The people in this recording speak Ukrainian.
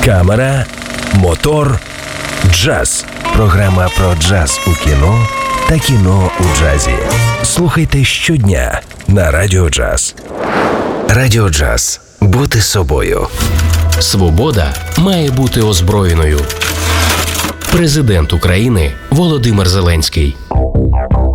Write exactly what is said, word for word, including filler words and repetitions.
Камера, мотор, джаз. Програма про джаз у кіно та кіно у джазі. Слухайте щодня на Радіо Джаз. Радіо Джаз. Бути собою. Свобода має бути озброєною. Президент України Володимир Зеленський.